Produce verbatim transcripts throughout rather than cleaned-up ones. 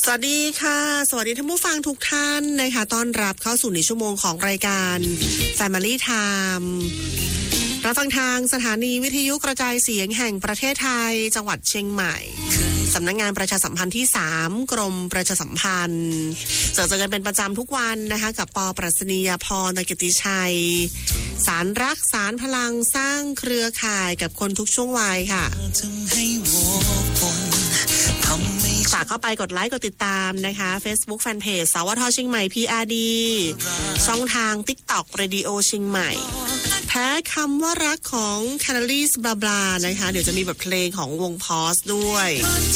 สวัสดีค่ะสวัสดีท่านผู้ฟังทุกท่านนะคะต้อนรับเข้าสู่ในชั่วโมงของรายการ Family Time รับฟังทางสถานีวิทยุกระจายเสียงแห่งประเทศไทยจังหวัดเชียงใหม่สำนักงานประชาสัมพันธ์ที่สามกรมประชาสัมพันธ์เจอเจอกันเป็นประจำทุกวันนะคะกับป.ปรัชนียาภรณ์ กิตติชัยสารรักสารพลังสร้างเครือข่ายกับคนทุกช่วงวัยค่ะฝากเข้าไปกดไลค์กดติดตามนะคะ Facebook Fanpage สวทเชียงใหม่ พี อาร์ ดี ช่องทาง TikTok Radio เชียงใหม่แพ้คำว่ารักของ Canaries บลาบลานะคะเดี๋ยวจะมีบทเพลงของวงพอสด้วย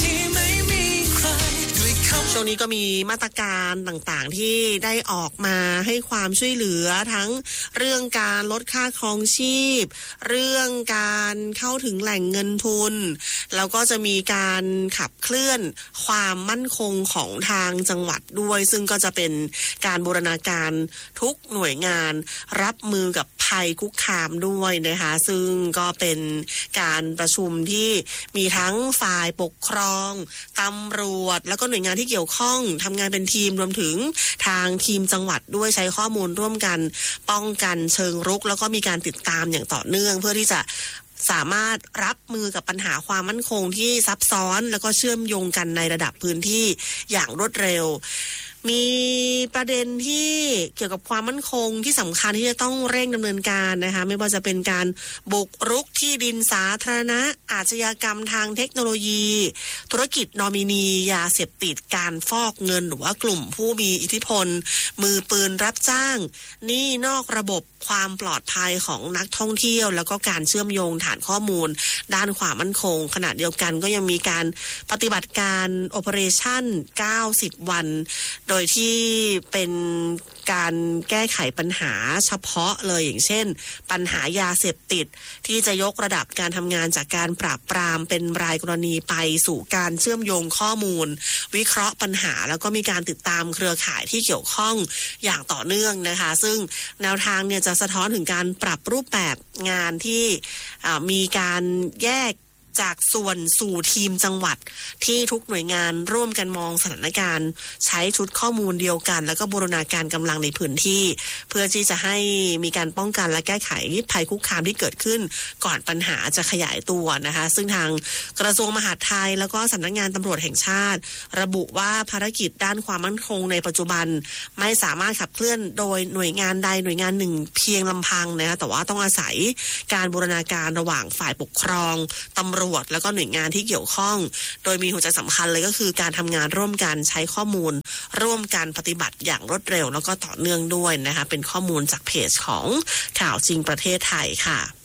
ช่วงนี้ก็มีมาตรการต่างๆที่ได้ออกมาให้ความช่วยเหลือทั้งเรื่องการลดค่าครองชีพเรื่องการเข้าถึงแหล่งเงินทุนแล้วก็จะมีการขับเคลื่อนความมั่นคงของทางจังหวัดด้วยซึ่งก็จะเป็นการบูรณาการทุกหน่วยงานรับมือกับภัยคุกคามด้วยนะคะซึ่งก็เป็นการประชุมที่มีทั้งฝ่ายปกครองตำรวจแล้วก็หน่วยงานที่เกี่ยวข้องทำงานเป็นทีมรวมถึงทางทีมจังหวัดด้วยใช้ข้อมูลร่วมกันป้องกันเชิงรุกแล้วก็มีการติดตามอย่างต่อเนื่องเพื่อที่จะสามารถรับมือกับปัญหาความมั่นคงที่ซับซ้อนแล้วก็เชื่อมโยงกันในระดับพื้นที่อย่างรวดเร็วมีประเด็นที่เกี่ยวกับความมั่นคงที่สำคัญที่จะต้องเร่งดำเนินการนะคะไม่ว่าจะเป็นการบุกรุกที่ดินสาธารณะอาชญากรรมทางเทคโนโลยีธุรกิจนอมินียาเสพติดการฟอกเงินหรือว่ากลุ่มผู้มีอิทธิพลมือปืนรับจ้างหนี้นอกระบบความปลอดภัยของนักท่องเที่ยวแล้วก็การเชื่อมโยงฐานข้อมูลด้านความมั่นคงขณะเดียวกันก็ยังมีการปฏิบัติการ Operation เก้าสิบ วันโดยที่เป็นการแก้ไขปัญหาเฉพาะเลยอย่างเช่นปัญหายาเสพติดที่จะยกระดับการทำงานจากการปราบปรามเป็นรายกรณีไปสู่การเชื่อมโยงข้อมูลวิเคราะห์ปัญหาแล้วก็มีการติดตามเครือข่ายที่เกี่ยวข้องอย่างต่อเนื่องนะคะซึ่งแนวทางเนี่ยจะสะท้อนถึงการปรับรูปแบบงานที่มีการแยกจากส่วนสู่ทีมจังหวัดที่ทุกหน่วยงานร่วมกันมองสถานการณ์ใช้ชุดข้อมูลเดียวกันแล้วก็บูรณาการกำลังในพื้นที่เพื่อที่จะให้มีการป้องกันและแก้ไขภัยคุกคามที่เกิดขึ้นก่อนปัญหาจะขยายตัวนะคะซึ่งทางกระทรวงมหาดไทยแล้วก็สำนักงานตำรวจแห่งชาติระบุว่าภารกิจด้านความมั่นคงในปัจจุบันไม่สามารถขับเคลื่อนโดยหน่วยงานใดหน่วยงานหนึ่งเพียงลำพังนะคะแต่ว่าต้องอาศัยการบูรณาการระหว่างฝ่ายปกครองตำรวจแล้วก็หน่วยงานที่เกี่ยวข้องโดยมีหัวใจสำคัญเลยก็คือการทำงานร่วมกันใช้ข้อมูลร่วมกันปฏิบัติอย่างรวดเร็วแล้วก็ต่อเนื่องด้วยนะคะเป็นข้อมูลจากเพจของข่าวจริงประเทศไทยค่ะ